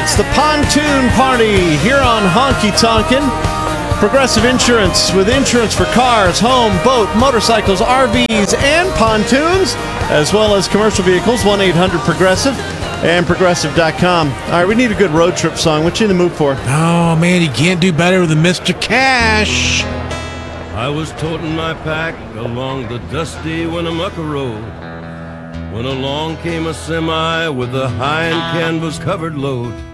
It's the Pontoon Party here on Honky Tonkin'. Progressive Insurance, with insurance for cars, home, boat, motorcycles, RVs, and pontoons, as well as commercial vehicles. 1-800-PROGRESSIVE and Progressive.com. All right, we need a good road trip song. What you in the mood for? Oh, man, you can't do better than Mr. Cash. I was toting my pack along the dusty Winnemucca Road when along came a semi with a high and canvas-covered load.